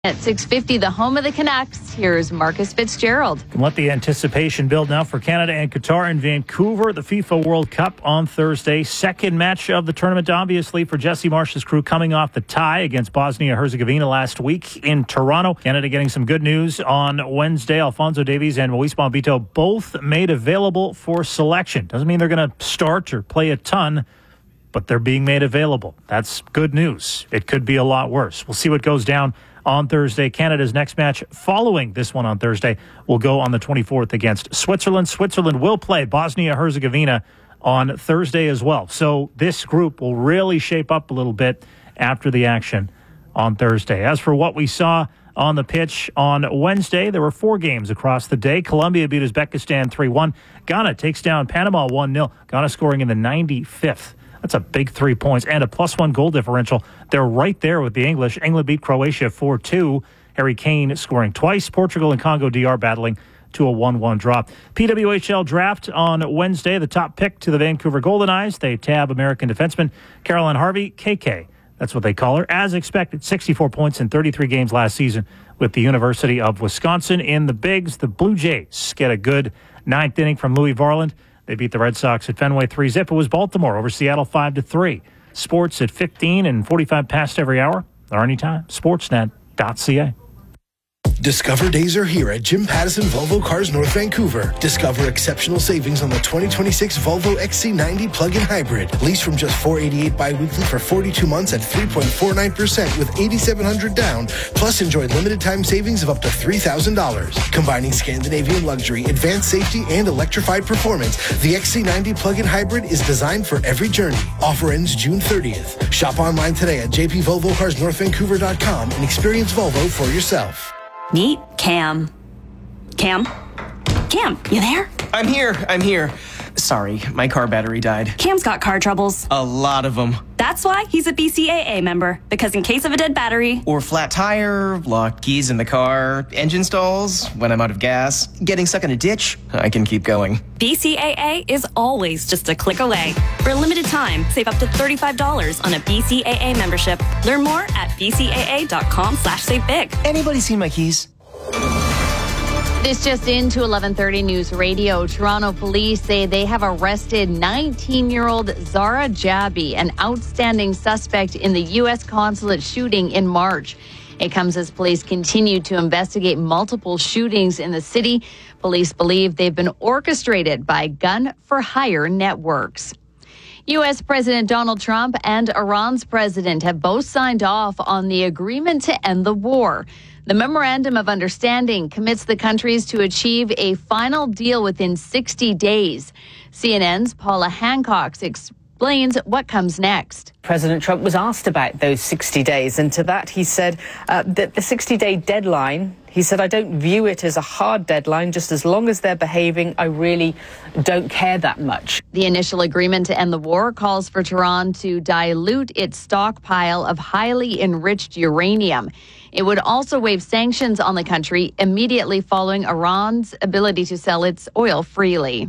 At 6:50, the home of the Canucks, here's Marcus Fitzgerald. Let the anticipation build now for Canada and Qatar in Vancouver, the FIFA World Cup on Thursday. Second match of the tournament, obviously, for Jesse Marsh's crew coming off the tie against Bosnia-Herzegovina last week in Toronto. Canada getting some good news on Wednesday. Alfonso Davies and Moise Bombito both made available for selection. Doesn't mean they're going to start or play a ton, but they're being made available. That's good news. It could be a lot worse. We'll see what goes down on Thursday. Canada's next match following this one on Thursday will go on the 24th against Switzerland. Switzerland will play Bosnia-Herzegovina on Thursday as well. So this group will really shape up a little bit after the action on Thursday. As for what we saw on the pitch on Wednesday, there were 4 games across the day. Colombia beat Uzbekistan 3-1. Ghana takes down Panama 1-0. Ghana scoring in the 95th. That's a big 3 points and a +1 goal differential. They're right there with the English. England beat Croatia 4-2. Harry Kane scoring twice. Portugal and Congo DR battling to a 1-1 draw. PWHL draft on Wednesday. The top pick to the Vancouver Golden Eyes. They tab American defenseman Caroline Harvey, KK. That's what they call her. As expected, 64 points in 33 games last season with the University of Wisconsin. In the Bigs, the Blue Jays get a good 9th inning from Louis Varland. They beat the Red Sox at Fenway 3-0. It was Baltimore over Seattle 5-3. Sports at 15 and 45 past every hour or anytime. Sportsnet.ca. Discover days are here at Jim Pattison Volvo Cars North Vancouver. Discover exceptional savings on the 2026 Volvo XC90 plug-in hybrid. Lease from just $488 bi-weekly for 42 months at 3.49% with $8,700 down. Plus enjoy limited time savings of up to $3,000. Combining Scandinavian luxury, advanced safety, and electrified performance, the XC90 plug-in hybrid is designed for every journey. Offer ends June 30th. Shop online today at jpvolvocarsnorthvancouver.com and experience Volvo for yourself. Meet Cam. Cam? Cam, you there? I'm here. Sorry, my car battery died. Cam's got car troubles. A lot of them. That's why he's a BCAA member, because in case of a dead battery, or flat tire, locked keys in the car, engine stalls, when I'm out of gas, getting stuck in a ditch, I can keep going. BCAA is always just a click away. For a limited time, save up to $35 on a BCAA membership. Learn more at bcaa.com/savebig. Anybody seen my keys? This just into 11:30 News Radio. Toronto police say they have arrested 19-year-old Zara Jabi, an outstanding suspect in the U.S. consulate shooting in March. It comes as police continue to investigate multiple shootings in the city. Police believe they've been orchestrated by gun-for-hire networks. U.S. President Donald Trump and Iran's president have both signed off on the agreement to end the war. The Memorandum of Understanding commits the countries to achieve a final deal within 60 days. CNN's Paula Hancock explains what comes next. President Trump was asked about those 60 days, and to that he said that the 60-day deadline, he said, I don't view it as a hard deadline. Just as long as they're behaving, I really don't care that much. The initial agreement to end the war calls for Tehran to dilute its stockpile of highly enriched uranium. It would also waive sanctions on the country immediately following Iran's ability to sell its oil freely.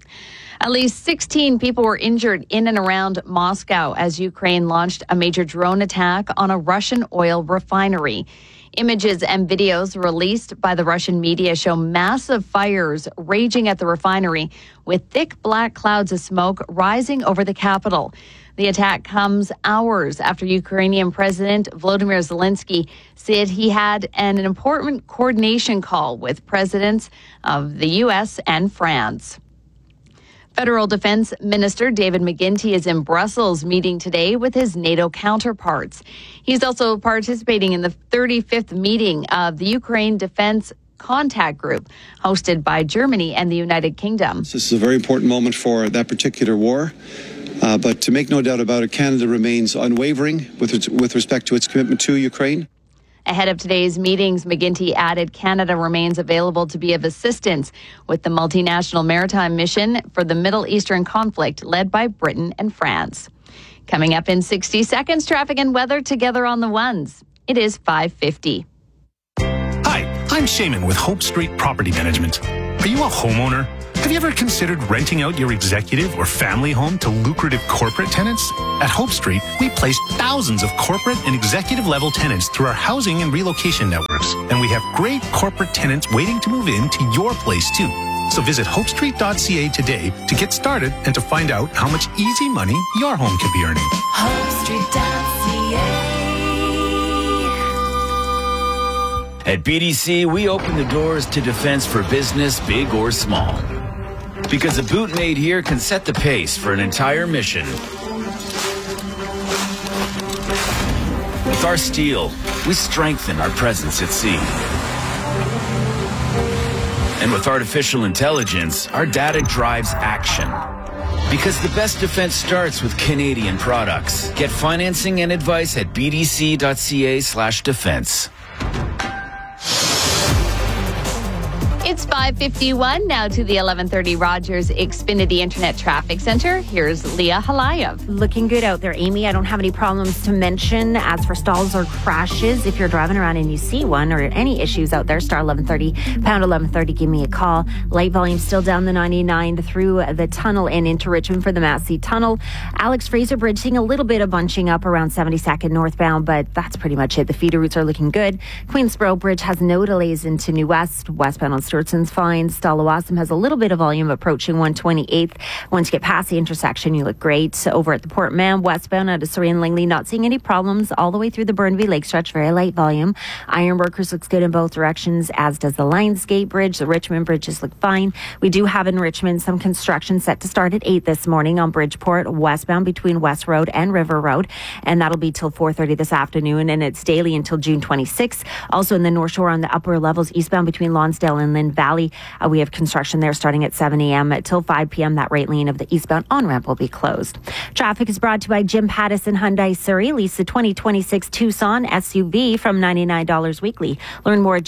At least 16 people were injured in and around Moscow as Ukraine launched a major drone attack on a Russian oil refinery. Images and videos released by the Russian media show massive fires raging at the refinery with thick black clouds of smoke rising over the capital. The attack comes hours after Ukrainian President Volodymyr Zelensky said he had an important coordination call with presidents of the U.S. and France. Federal Defense Minister David McGuinty is in Brussels meeting today with his NATO counterparts. He's also participating in the 35th meeting of the Ukraine Defense Contact Group, hosted by Germany and the United Kingdom. This is a very important moment for that particular war. But to make no doubt about it, Canada remains unwavering with respect to its commitment to Ukraine. Ahead of today's meetings, McGuinty added Canada remains available to be of assistance with the multinational maritime mission for the Middle Eastern conflict led by Britain and France. Coming up in 60 seconds, traffic and weather together on the ones. It is 5:50. Hi, I'm Shaman with Hope Street Property Management. Are you a homeowner? Have you ever considered renting out your executive or family home to lucrative corporate tenants? At Hope Street, we place thousands of corporate and executive level tenants through our housing and relocation networks. And we have great corporate tenants waiting to move into your place too. So visit hopestreet.ca today to get started and to find out how much easy money your home could be earning. hopestreet.ca. At BDC, we open the doors to defense for business, big or small. Because a boot made here can set the pace for an entire mission. With our steel, we strengthen our presence at sea. And with artificial intelligence, our data drives action. Because the best defense starts with Canadian products. Get financing and advice at bdc.ca/defense. It's 5:51 now to the 11:30 Rogers Xfinity Internet Traffic Center. Here's Leah Halayev. Looking good out there, Amy. I don't have any problems to mention. As for stalls or crashes, if you're driving around and you see one or any issues out there, star 1130, pound 1130, give me a call. Light volume still down the 99 through the tunnel and into Richmond for the Massey Tunnel. Alex Fraser Bridge seeing a little bit of bunching up around 72nd northbound, but that's pretty much it. The feeder routes are looking good. Queensboro Bridge has no delays into New West. Westbound on Stewartson's fine. Stalawassam has a little bit of volume approaching 128th. Once you get past the intersection, you look great. So over at the Port Mann, westbound out of Surrey and Langley, not seeing any problems all the way through the Burnaby Lake stretch. Very light volume. Iron Workers looks good in both directions, as does the Lionsgate Bridge. The Richmond bridges look fine. We do have in Richmond some construction set to start at 8 this morning on Bridgeport, westbound between West Road and River Road. And that'll be till 4:30 this afternoon. And it's daily until June 26th. Also in the North Shore on the upper levels, eastbound between Lonsdale and Lynn Valley. We have construction there starting at 7 a.m. till 5 p.m. That right lane of the eastbound on-ramp will be closed. Traffic is brought to you by Jim Pattison Hyundai Surrey. Lease the 2026 Tucson SUV from $99 weekly. Learn more at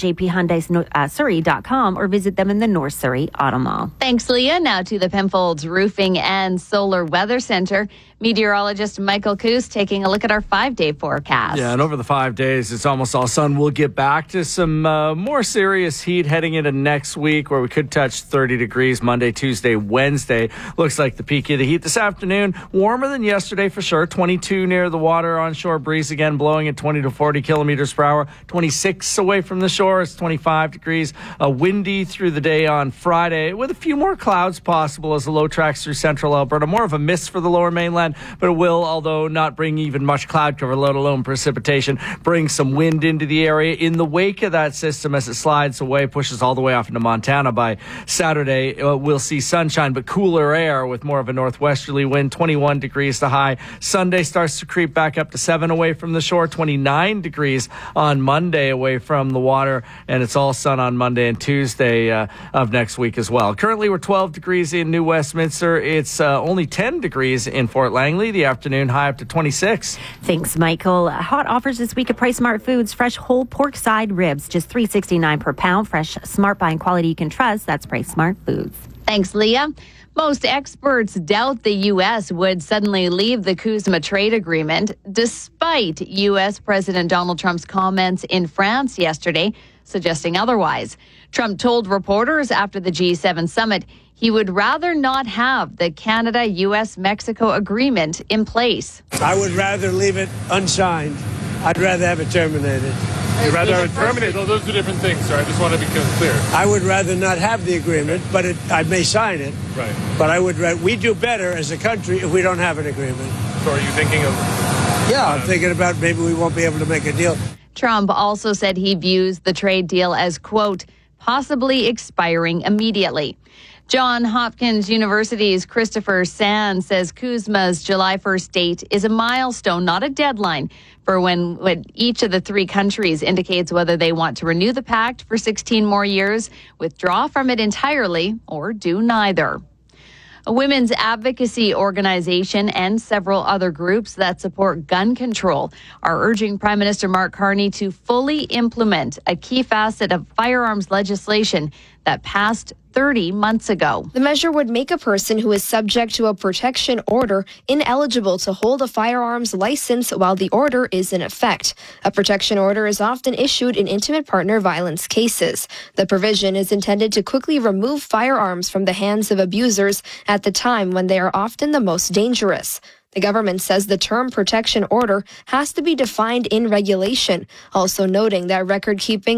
jphyundaisurrey.com or visit them in the North Surrey Auto Mall. Thanks, Leah. Now to the Penfolds Roofing and Solar Weather Center. Meteorologist Michael Coos taking a look at our 5-day forecast. Yeah, and over the 5 days, it's almost all sun. We'll get back to some more serious heat heading into next week, where we could touch 30 degrees Monday, Tuesday, Wednesday. Looks like the peak of the heat this afternoon. Warmer than yesterday for sure. 22 near the water, onshore breeze again blowing at 20 to 40 kilometers per hour. 26 away from the shore. It's 25 degrees. Windy through the day on Friday, with a few more clouds possible as the low tracks through central Alberta. More of a mist for the lower mainland, but it will, although not bring even much cloud cover, let alone precipitation, bring some wind into the area. In the wake of that system, as it slides away, pushes all the way off into Montana by Saturday, we'll see sunshine, but cooler air with more of a northwesterly wind. 21 degrees the high. Sunday starts to creep back up to 7 away from the shore. 29 degrees on Monday away from the water, and it's all sun on Monday and Tuesday of next week as well. Currently, we're 12 degrees in New Westminster. It's only 10 degrees in Fort Langley. The afternoon high up to 26. Thanks, Michael. Hot offers this week at Price Smart Foods. Fresh whole pork side ribs, just $3.69 per pound. Fresh, smart buying quality you can trust. That's Price Smart Foods. Thanks, Leah. Most experts doubt the U.S. would suddenly leave the CUSMA trade agreement, despite U.S. President Donald Trump's comments in France yesterday suggesting otherwise. Trump told reporters after the G7 summit he would rather not have the Canada-U.S.-Mexico agreement in place. I would rather leave it unsigned. I'd rather have it terminated. You'd rather have it terminated? Those are different things, sir. I just want to be clear. I would rather not have the agreement, but I may sign it. Right. But we do better as a country if we don't have an agreement. So are you thinking of... Yeah, I'm thinking about maybe we won't be able to make a deal. Trump also said he views the trade deal as, quote, possibly expiring immediately. Johns Hopkins University's Christopher Sand says CUSMA's July 1st date is a milestone, not a deadline, for when each of the three countries indicates whether they want to renew the pact for 16 more years, withdraw from it entirely, or do neither. A women's advocacy organization and several other groups that support gun control are urging Prime Minister Mark Carney to fully implement a key facet of firearms legislation that passed 30 months ago. The measure would make a person who is subject to a protection order ineligible to hold a firearms license while the order is in effect. A protection order is often issued in intimate partner violence cases. The provision is intended to quickly remove firearms from the hands of abusers at the time when they are often the most dangerous. The government says the term protection order has to be defined in regulation, also noting that record keeping